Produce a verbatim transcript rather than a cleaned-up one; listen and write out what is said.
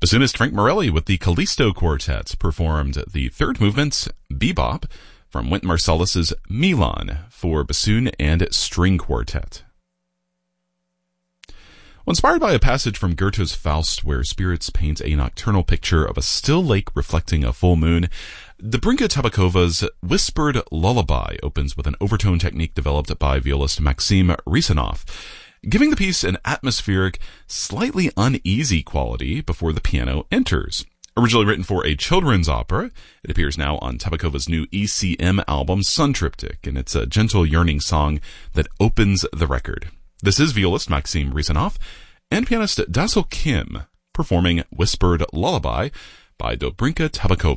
Bassoonist Frank Morelli with the Callisto Quartet performed the third movement, Bebop, from Wynton Marsalis's Milan for bassoon and string quartet. Well, inspired by a passage from Goethe's Faust where spirits paint a nocturnal picture of a still lake reflecting a full moon, Dobrinka Tabakova's Whispered Lullaby opens with an overtone technique developed by violist Maxim Risanov, giving the piece an atmospheric, slightly uneasy quality before the piano enters. Originally written for a children's opera, it appears now on Tabakova's new E C M album, Sun Triptych, and it's a gentle, yearning song that opens the record. This is violist Maxim Risanov and pianist Dassel Kim performing Whispered Lullaby by Dobrinka Tabakova.